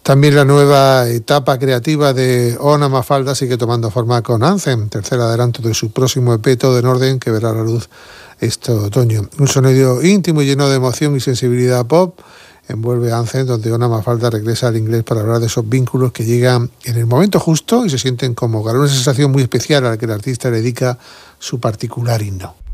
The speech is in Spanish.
También la nueva etapa creativa de Ona Mafalda sigue tomando forma con Anthem, tercer adelanto de su próximo EP Todo en Orden, que verá la luz este otoño. Un sonido íntimo y lleno de emoción y sensibilidad pop envuelve Anthem, donde Ona Mafalda regresa al inglés para hablar de esos vínculos que llegan en el momento justo y se sienten como una sensación muy especial a la que el artista le dedica su particular himno.